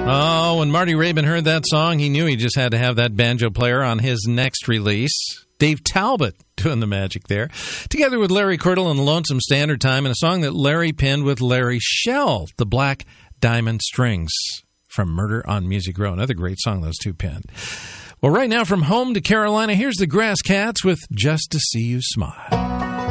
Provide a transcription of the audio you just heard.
Oh, when Marty Raybon heard that song, he knew he just had to have that banjo player on his next release. Dave Talbot doing the magic there, together with Larry Curdle and Lonesome Standard Time, in a song that Larry penned with Larry Shell, The Black Diamond Strings, from Murder on Music Row. Another great song those two penned. Well, right now, from home to Carolina, here's the Grass Cats with Just to See You Smile.